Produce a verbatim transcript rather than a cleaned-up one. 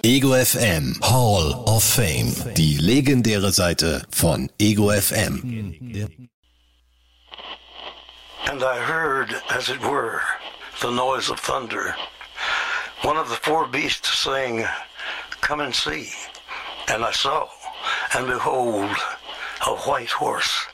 Ego F M Hall of Fame. Die legendäre Seite von Ego F M. And I heard, as it were, the noise of thunder. One of the four beasts saying, "Come and see." And I saw, and behold, a white horse.